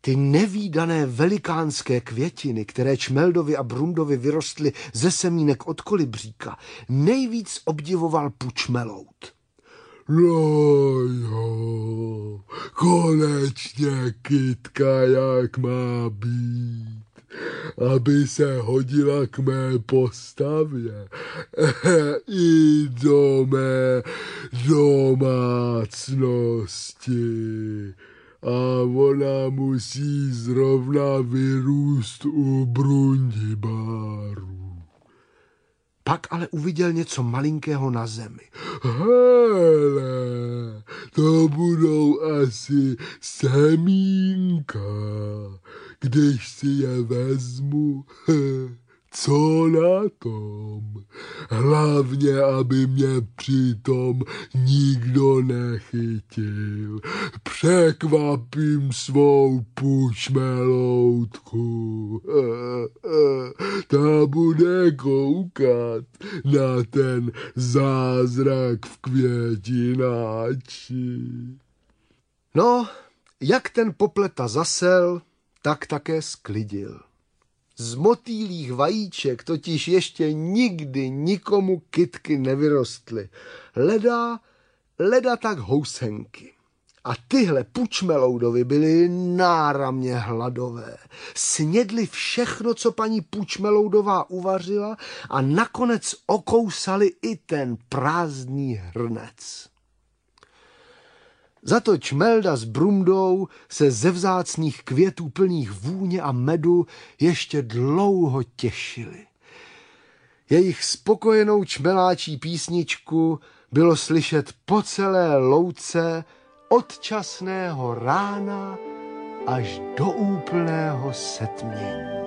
Ty nevídané velikánské květiny, které Čmeldovi a Brumdovi vyrostly ze semínek od kolibříka, nejvíc obdivoval Pučmeloud. No jo, konečně kytka, jak má být, aby se hodila k mé postavě i do mé domácnosti. A ona musí zrovna vyrůst u Brundibáru. Pak ale uviděl něco malinkého na zemi. Hele, to budou asi semínka, když si je vezmu. Co na tom? Hlavně, aby mě přitom nikdo nechytil. Překvapím svou Pučmeloudku. Ta bude koukat na ten zázrak v květináči. No, jak ten popleta zasel, tak také sklidil. Z motýlích vajíček totiž ještě nikdy nikomu kytky nevyrostly. Leda tak housenky. A tyhle Pučmeloudovi byly náramně hladové. Snědli všechno, co paní Pučmeloudová uvařila a nakonec okousali i ten prázdný hrnec. Zato Čmelda s Brumdou se ze vzácných květů plných vůně a medu ještě dlouho těšili. Jejich spokojenou čmeláčí písničku bylo slyšet po celé louce od časného rána až do úplného setmění.